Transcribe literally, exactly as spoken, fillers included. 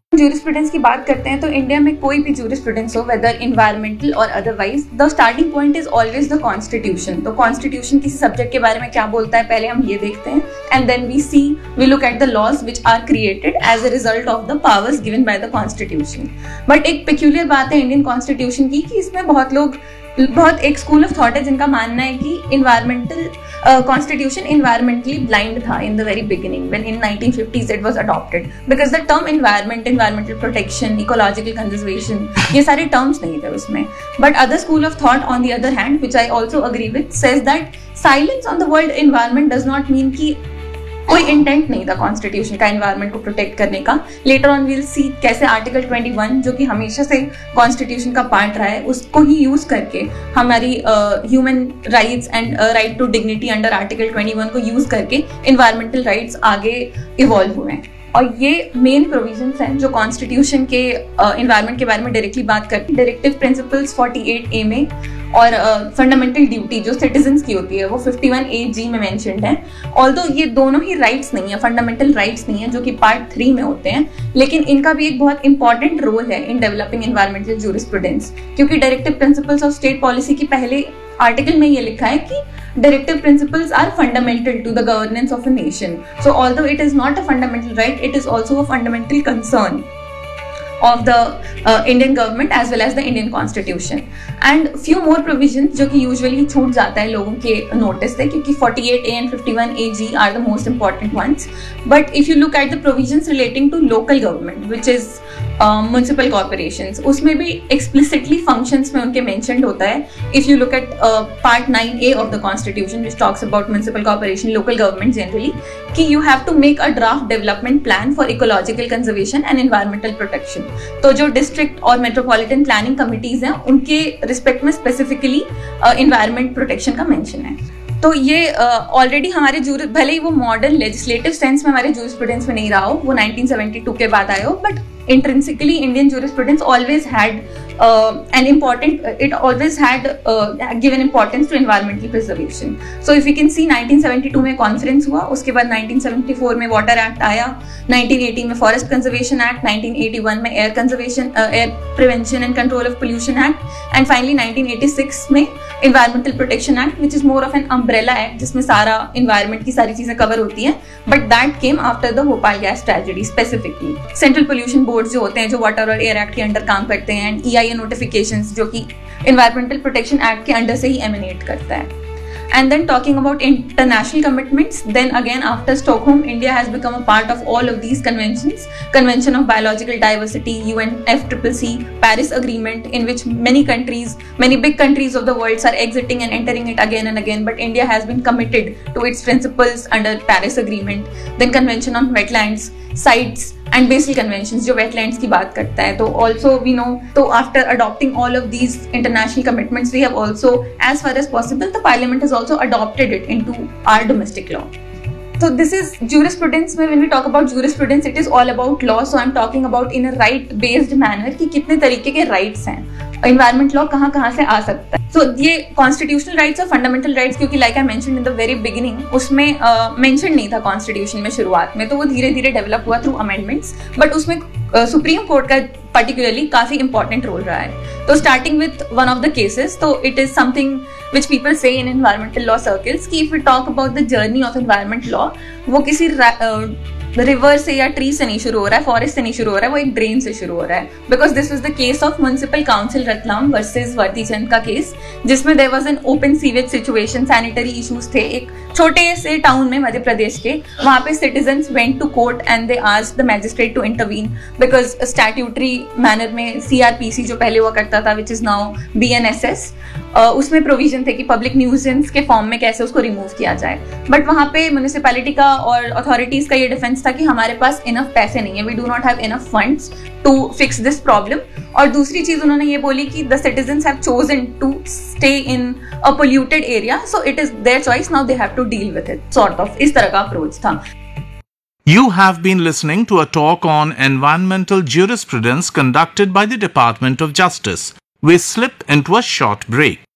Jurisprudence की बात करते हैं तो इंडिया में कोई भी जूरिस्प्रूडेंस हो, वेदर इन्वायरमेंटल और otherwise, the starting point is always the constitution. तो कॉन्स्टिट्यूशन किसी सब्जेक्ट के बारे में क्या बोलता है पहले हम ये देखते हैं, and then we C we look at the laws which are created as a result of the powers given by the constitution. But एक पेक्यूलियर बात है इंडियन कॉन्स्टिट्यूशन की कि इसमें बहुत लोग बहुत एक स्कूल ऑफ थॉट है जिनका मानना है कि इन्वायरमेंटल कॉन्स्टिट्यूशन इन्वायरमेंटली ब्लाइंड था in the very beginning when in nineteen fifties it was adopted, because the term environment, environmental protection, ecological conservation, ये सारे टर्म्स नहीं थे उसमें। But other school of thought on the other hand, which I also agree with, says that silence on the word environment does not mean कि कोई intent नहीं था constitution का एनवायरनमेंट को प्रोटेक्ट करने का। लेटर ऑन वील सी कैसे article इक्कीस जो कि हमेशा से कॉन्स्टिट्यूशन का पार्ट रहा है उसको ही यूज करके हमारी human rights and right to dignity under article इक्कीस को यूज करके इन्वायरमेंटल राइट्स आगे इवॉल्व हुए हैं। और ये मेन प्रोविजंस हैं जो कॉन्स्टिट्यूशन के इन्वायरमेंट uh, के बारे में डायरेक्टली बात करते हैं। डायरेक्टिव प्रिंसिपल्स अड़तालीस ए में और फंडामेंटल uh, ड्यूटी जो सिटीजन्स की होती है वो इक्यावन ए जी में मेंशन्ड है। ऑल्दो ये दोनों ही राइट्स नहीं है, फंडामेंटल राइट्स नहीं है जो कि पार्ट थ्री में होते हैं, लेकिन इनका भी एक बहुत इंपॉर्टेंट रोल है इन डेवलपिंग एनवायरमेंटल जूरिस्प्रूडेंस, क्योंकि directive principles of state policy की पहले आर्टिकल में ये लिखा है कि directive principles are fundamental to the governance of a nation. So although it is not a fundamental right, it is also a fundamental concern of the uh, Indian government as well as the Indian constitution. And few more provisions जो कि usually छूट जाता है लोगों के notice से, क्योंकि अड़तालीस ए and इक्यावन ए जी are the most important ones. But if you look at the provisions relating to local government, which is uh, municipal corporations, उसमें भी explicitly functions में उनके mentioned होता है. If you look at uh, part nine A of the constitution, which talks about municipal corporation, local government generally, कि you have to make a draft development plan for ecological conservation and environmental protection. तो जो district और metropolitan planning committees हैं उनके respect में specifically environment protection का mention है। तो ये ऑलरेडी uh, हमारे जूर भले ही वो मॉडर्न लेजिस्लेटिव सेंस में हमारे जूरिस्प्रूडेंस में नहीं रहा हो, वो नाइनटीन सेवेंटी टू के बाद आए हो, but intrinsically Indian jurisprudence always had uh, an important uh, it always had uh, given importance to environmental preservation. So if you can see nineteen seventy two में कॉन्फ्रेंस हुआ, उसके बाद nineteen seventy four में water act आया, nineteen eighty में forest conservation act, nineteen eighty one में air conservation air prevention and control of pollution act, and finally nineteen eighty six में environmental protection act, which is more of an umbrella act जिसमें सारा environment की सारी चीजें cover होती हैं, but that came after the Bhopal gas tragedy specifically. Central pollution boards जो होते हैं जो वाटर और एयर एक्ट के अंडर काम करते हैं, and E I A notifications जो कि environmental protection act के अंडर से ही emanate करता है. And then talking about international commitments, then again after Stockholm, India has become a part of all of these conventions. Convention of Biological Diversity, U N F C C C, Paris Agreement, in which many countries, many big countries of the world are exiting and entering it again and again, but India has been committed to its principles under Paris Agreement. Then Convention on Wetlands, Sites and Basel Conventions जो wetlands की बात करता है. तो also we know, तो after adopting all of these international commitments, we have also, as far as possible, the Parliament has also adopted it into our domestic law. So this is jurisprudence में when we talk about jurisprudence, it is all about law. So I'm talking about in a right based manner कि कितने तरीके के rights हैं, environment law कहाँ कहाँ से आ सकता है. So ये constitutional rights और fundamental rights, क्योंकि like I mentioned in the very beginning, उसमें uh, mention नहीं था constitution में शुरुआत में, तो वो धीरे धीरे develop हुआ through amendments, but उसमें सुप्रीम uh, कोर्ट का particularly काफी important role रहा है. तो starting with one of the cases, तो it is something which people say in environmental law circles कि if we talk about the journey of environment law, वो किसी uh, river से या ट्री से नहीं शुरू हो रहा है, फॉरेस्ट से नहीं शुरू हो रहा है, वो एक ड्रेन से शुरू हो रहा है. Because this was the case of municipal council Ratlam versus वर्तीचंद का केस, जिसमें there was an open sewage situation, sanitary issues थे एक छोटे से टाउन में मध्य प्रदेश के. वहां पे citizens went to court and they asked the magistrate to intervene, because statutory manner में सीआरपीसी जो पहले हुआ करता था, विच इज नाउ बीएनएसएस, उसमें प्रोविजन थे कि पब्लिक न्यूजेंस के फॉर्म में कैसे उसको रिमूव किया जाए. बट वहां पे म्युनिसिपैलिटी का और अथॉरिटीज का ये डिफेंस था कि हमारे पास इनफ पैसे नहीं है, we do not have enough funds to fix this problem. और दूसरी चीज उन्होंने ये बोली कि the citizens have chosen to stay in a polluted area, so it is their choice, now they have to deal with it, sort of इस तरह का अप्रोच था. You have been listening to a talk on environmental jurisprudence conducted by the Department of Justice. We slip into a short break.